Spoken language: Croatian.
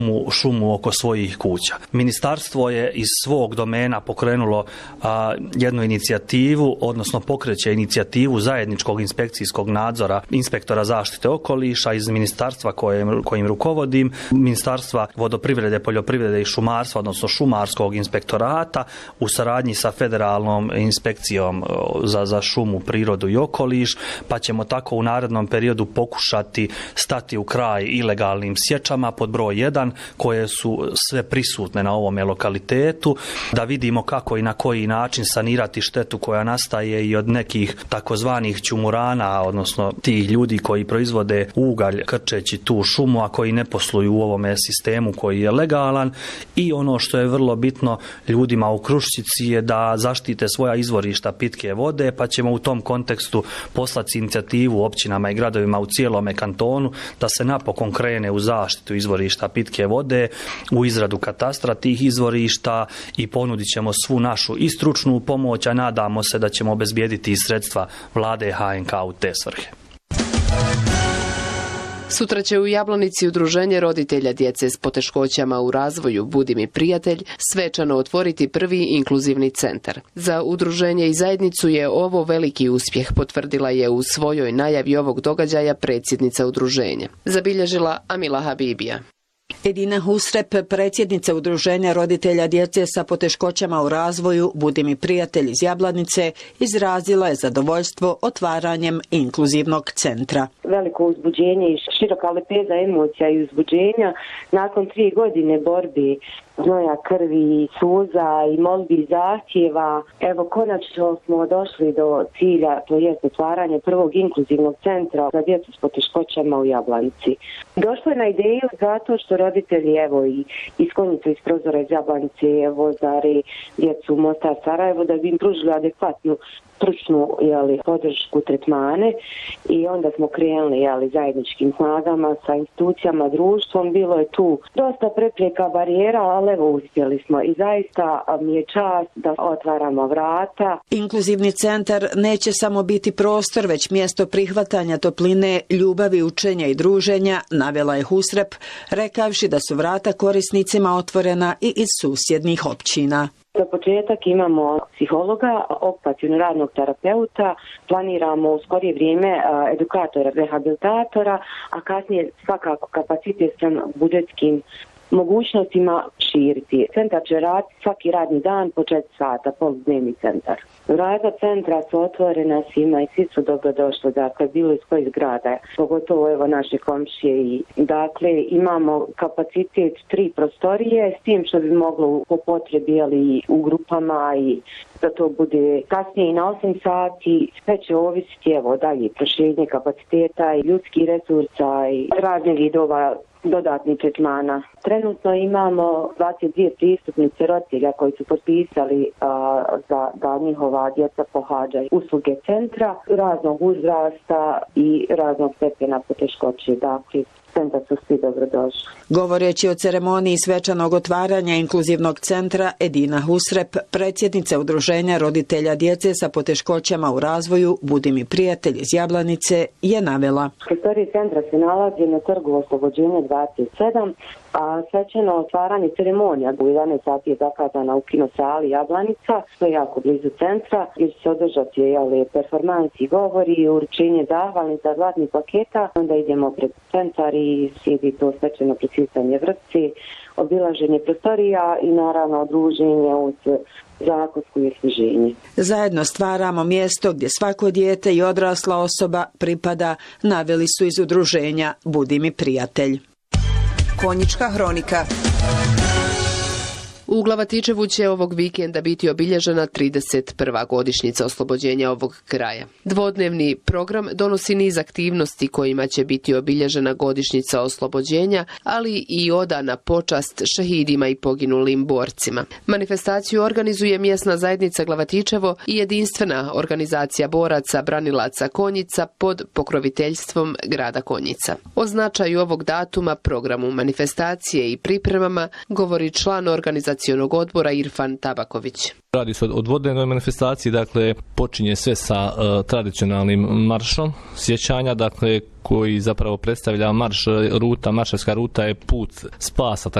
šumu oko svojih kuća. Ministarstvo je iz svog domena pokrenulo jednu inicijativu, odnosno pokreće inicijativu zajedničkog inspekcijskog nadzora inspektora zaštite okoliša iz ministarstva kojim rukovodim, Ministarstva vodoprivrede, poljoprivrede i šumarstva, odnosno šumarskog inspektorata u saradnji sa federalnom inspekcijom za šumu, prirodu i okoliš, pa ćemo tako u narednom periodu pokušati stati u kraj ilegalnim sječama pod broj 1 koje su sve prisutne na ovome lokalitetu, da vidimo kako i na koji način sanirati štetu koja nastaje i od nekih takozvanih ćumurana, odnosno tih ljudi koji proizvode ugalj krčeći tu šumu, a koji ne posluju u ovome sistemu koji je legalan. I ono što je vrlo bitno ljudima u Kruščici je da zaštite svoja izvorišta pitke vode, pa ćemo u tom kontekstu poslati inicijativu općinama i gradovima u cijelome kantonu da se napokon krene u zaštitu izvorišta pitke vode, u izradu katastra tih izvorišta i ponudit ćemo svu našu i stručnu pomoć, a nadamo se da ćemo obezbijediti i sredstva vlade HNK u te svrhe. Sutra će u Jablanici udruženje roditelja djece s poteškoćama u razvoju Budi mi prijatelj svečano otvoriti prvi inkluzivni centar. Za udruženje i zajednicu je ovo veliki uspjeh, potvrdila je u svojoj najavi ovog događaja predsjednica udruženja. Zabilježila Amila Habibija. Edina Husrep, predsjednica udruženja roditelja djece sa poteškoćama u razvoju Budi mi prijatelj iz Jablanice, izrazila je zadovoljstvo otvaranjem inkluzivnog centra. Veliko uzbuđenje i široka lepeza emocija i uzbuđenja nakon 3 godine borbi, znoja, krvi, suza i molbi i zahtjeva. Evo, konačno smo došli do cilja, to je otvaranje prvog inkluzivnog centra za djecu s poteškoćama u Jablanici. Došlo je na ideju zato što roditelji, evo, i iz Konjice, iz prozora iz Jablanice, vozari djecu Mostar, Sarajevo, da bi im pružili adekvatnu stručnu podršku, tretmane, i onda smo krenuli zajedničkim snagama sa institucijama, društvom. Bilo je tu dosta prepreka, barijera, ali evo uspjeli smo i zaista mi je čast da otvaramo vrata. Inkluzivni centar neće samo biti prostor, već mjesto prihvatanja topline, ljubavi, učenja i druženja, navela je Husrep, rekavši da su vrata korisnicima otvorena i iz susjednih općina. Za početak imamo psihologa, okupaciono radnog terapeuta, planiramo u skorije vrijeme edukatora, rehabilitatora, a kasnije svakako kapacitet sa budžetskim mogućnostima širiti. Centar će raditi svaki radni dan po 4 sata, poludnevni centar. Vrata centra su otvorena svima i svi su dobrodošli, dakle, bilo iz kojih grada, pogotovo evo naše komšije. I, dakle, imamo kapacitet 3 prostorije, s tim što bi moglo po potrebi u grupama i da to bude kasnije i na 8 sati. Sve će ovisiti, evo, dalje proširenje kapaciteta i ljudskih resursa i raznih vidova dodatnih tretmana. Trenutno imamo 22 pristupnice roditelja koji su potpisali da njihova djeca pohađaju usluge centra raznog uzrasta i raznog stepena poteškoće. Dakle, centar su svi dobrodošli. Govoreći o ceremoniji svečanog otvaranja inkluzivnog centra, Edina Husrep, predsjednica udruženja roditelja djece sa poteškoćama u razvoju Budi mi prijatelj iz Jablanice, je navela. Prostorije centra se nalazi na Trgu Oslobođenja 27, a svečano otvaranje ceremonija u 11 sati je zakazana u kinosali Jablanica, to je jako blizu centra, gdje će se održati performansi, govori, uručenje zahvalnica, zlatnih paketa. Onda idemo pred centar i slijedi to svečano prisutanje vrpci, obilaženje prostorija i naravno druženje uz zakonsku i osvježenje. Zajedno stvaramo mjesto gdje svako dijete i odrasla osoba pripada, naveli su iz udruženja Budi mi prijatelj. Konjička hronika. U Glavatičevu će ovog vikenda biti obilježena 31. godišnjica oslobođenja ovog kraja. Dvodnevni program donosi niz aktivnosti kojima će biti obilježena godišnjica oslobođenja, ali i odana počast šehidima i poginulim borcima. Manifestaciju organizuje mjesna zajednica Glavatičevo i jedinstvena organizacija boraca branilaca Konjica pod pokroviteljstvom grada Konjica. O značaju ovog datuma, programu manifestacije i pripremama govori član organizacije organizacionog odbora Irfan Tabaković. Radi se o dvodnevnoj manifestaciji, dakle počinje sve sa tradicionalnim maršom sjećanja, dakle koji zapravo predstavlja marš ruta, maršavska ruta je put spasa,